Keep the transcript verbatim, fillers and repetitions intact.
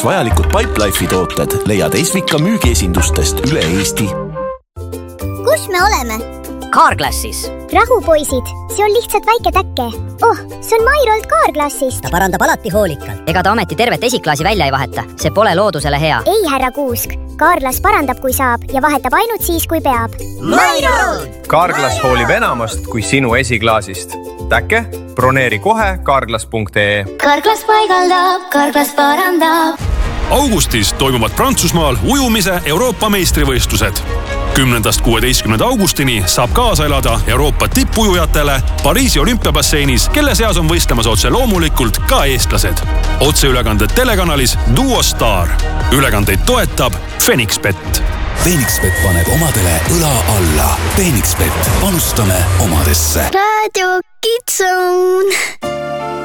Vajalikud Pipelife'i tooted leiad Esvika müügiesindustest üle Eesti. Kus me oleme? Carglassis. Rahu, poisid, see on lihtsalt väike täkke. Oh, see on Mairold Carglassist. Ta parandab alati hoolikalt. Ega ta ometi tervet esiklaasi välja ei vaheta. See pole loodusele hea. Ei, härra Kuusk. Carglass parandab, kui saab ja vahetab ainult siis, kui peab. Mairold! Carglass hoolib enamast kui sinu esiklaasist. Täkke, broneeri kohe carglass punkt ee. Carglass paigaldab, Carglass parandab. Augustis toimuvad Prantsusmaal ujumise Euroopa meistrivõistlused. kümnendast kuueteistkümnenda augustini saab kaasa elada Euroopa tippujujatele Pariisi olümpiabasseinis, kelle seas on võistlemas otse loomulikult ka eestlased. Otseülekanded telekanalis Duo Star. Ülekandeid toetab Fenixbet. Fenixbet paneb omadele õla alla. Fenixbet, panustame omadesse. Radio Kids Zone.